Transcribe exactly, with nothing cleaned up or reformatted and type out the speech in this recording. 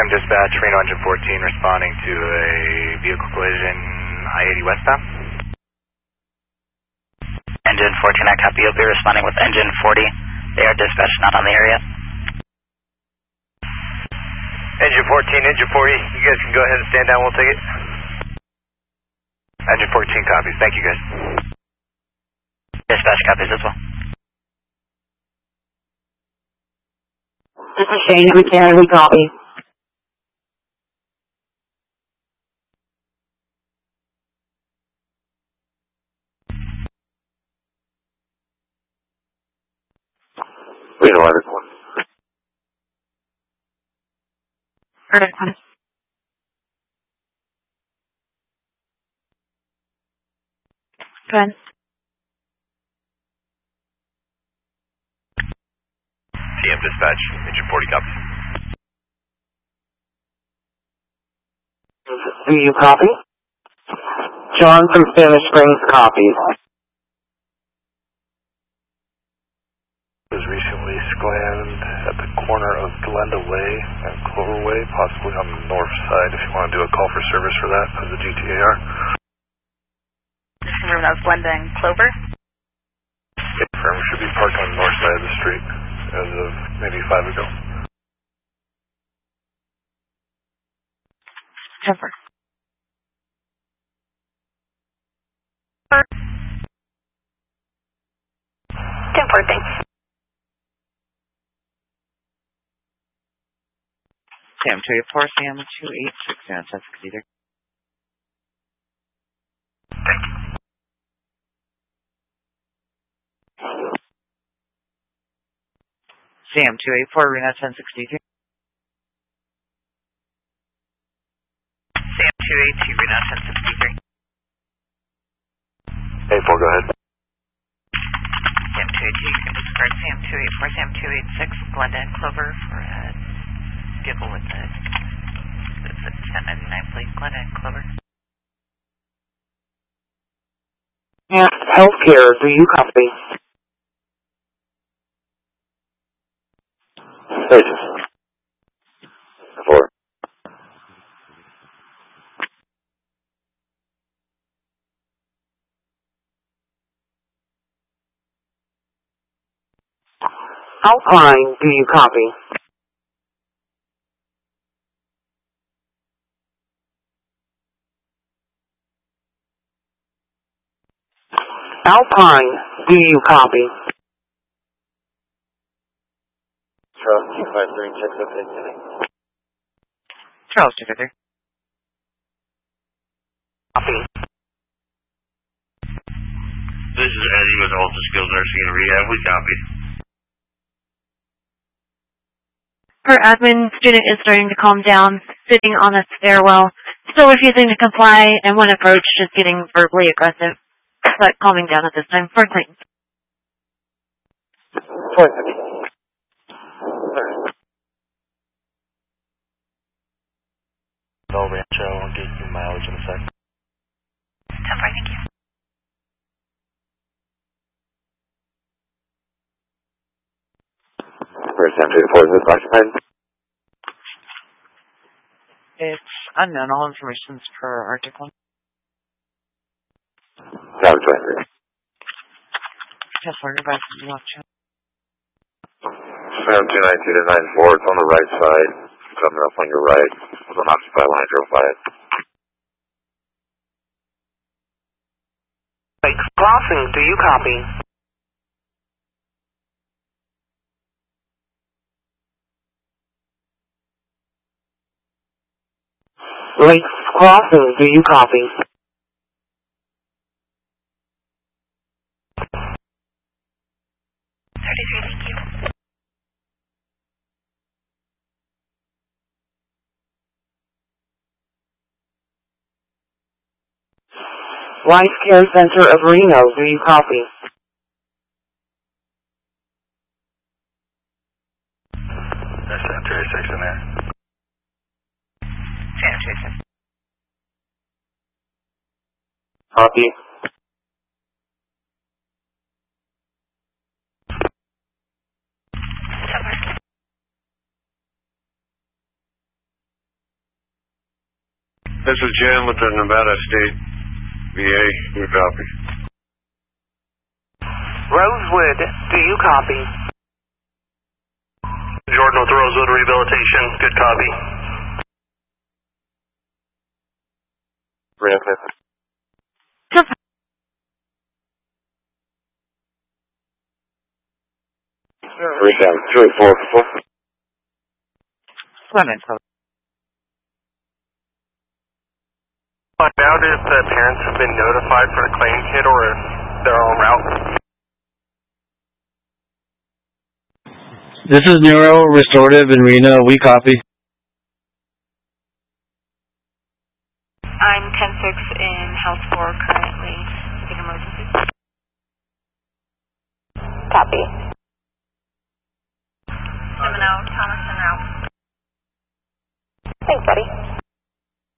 Affirm dispatch, Reno Engine fourteen responding to a vehicle collision I eighty westbound. Engine fourteen, I copy. You'll be responding with Engine forty. They are dispatched, not on the area. Engine fourteen, Engine forty, you guys can go ahead and stand down, we'll take it. Engine fourteen copies, thank you guys. Dispatch copies as well. This is Shane, we can, we copy. Reno eleven one. Perfect. Go ahead. P M dispatch, Engine forty copies. Do you copy? John from Spanish Springs copies. Was recently slammed at the corner of Glenda Way and Clover Way, possibly on the north side. If you want to do a call for service for that as a G T A R. Just confirm that was Glenda and Clover. Confirm should be parked on the north side of the street as of maybe five ago. Temper. Temper, thanks. Sam two eight four, Sam two eight six, San Francisco either. Thank you. Sam two eight four, Reno ten sixty-three. Sam two eight two, Reno ten sixty-three. A four, go ahead. Sam two eight two, you can discard Sam two eight four, Sam two eight six, Glenda and Clover for a vehicle with the ten ninety-nine plate, Glenda and Clover. Yeah, healthcare, do you copy? Stages. Four. Alpine, do you copy? Alpine, do you copy? Charles two five three, check the thing. Charles two five three. Copy. This is Eddie with Ultra Skills Nursing and Rehab. We copy. Her admin student is starting to calm down, sitting on a stairwell, still refusing to comply, and when approached is getting verbally aggressive, but calming down at this time for claims. Bell Rancho, I'll get you mileage in a sec. ten four, thank you. Where's Sam two four, is this occupied? It's unknown. All information's per article. Sam twenty-three. Just wonder about the off channel. Sam two nine two to nine four, it's on the right side. Coming up on your right. It was unoccupied when I drove by it. Lakes Crossing, do you copy? Lakes Crossing, do you copy? thirty-three, thank you. Life Care Center of Reno, do you copy? There's Sam two eight six in there. Sam two eight six. Copy. This is Jim with the Nevada State V A. You copy. Rosewood, do you copy? Jordan with Rosewood Rehabilitation. Good copy. Three seven two eight four four. Lemon Clover. Find out if the parents have been notified for the claim kit or if they're en route. This is Neuro Restorative in Reno. We copy. I'm ten six in House four currently. Big emergency. Copy. Semino, Thomas and Ralph. Thanks, buddy.